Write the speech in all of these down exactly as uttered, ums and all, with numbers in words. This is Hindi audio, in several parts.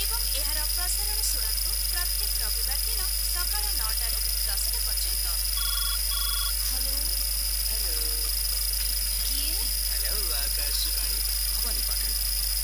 एवं एहार प्रसारण शुणु प्रत्येक रविवार दिन सकाळ नौटारू दसटा पर्यंत। हेलो हेलो किए हेलो आकाशवाणी भवानी पाटन।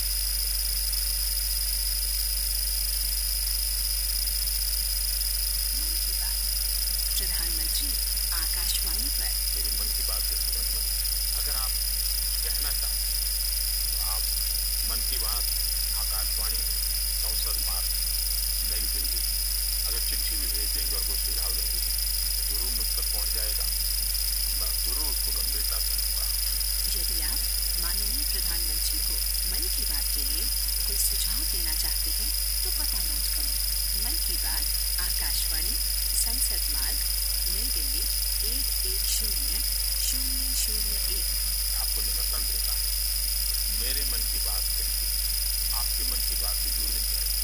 मन की बात प्रधानमंत्री आकाशवाणी पर। मेरी मन की बात है तुरंत अगर आप कहना चाहते तो आप मन की बात आकाशवाणी संसद मार्ग नई दिल्ली अगर चिट्ठी भी भेज देंगे और कोई सुझाव देंगे तो जरूर मुझ तक पहुंच जाएगा। मैं जरूर उसको गंभीरता से लूंगा। यदि आप माननीय प्रधानमंत्री को मन की बात के लिए कोई सुझाव देना चाहते हैं तो पता नोट करें। मन की बात आकाशवाणी संसद मार्ग नई दिल्ली एक एक शून्य शून्य शून्य एक। आपको निमंत्रण देता हूँ मेरे मन की बात करके आपके मन की बात से जुड़ने चाहिए।